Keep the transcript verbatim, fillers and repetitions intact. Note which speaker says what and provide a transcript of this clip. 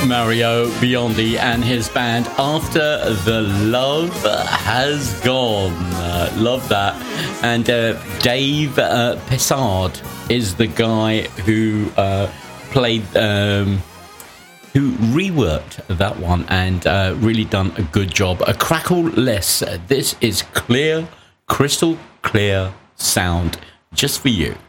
Speaker 1: Mario Biondi and his band After the Love Has Gone. Uh, love that. And uh, Dave uh, Pessard is the guy who uh, played, um, who reworked that one and uh, really done a good job. A Crackle-less. This is clear, crystal clear sound just for you.